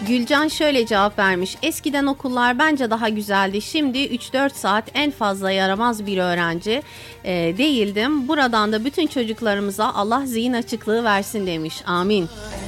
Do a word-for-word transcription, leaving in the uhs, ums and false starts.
Gülcan şöyle cevap vermiş. Eskiden okullar bence daha güzeldi. Şimdi üç dört saat en fazla yaramaz bir öğrenci e, değildim. Buradan da bütün çocuklarımıza Allah zihin açıklığı versin demiş. Amin.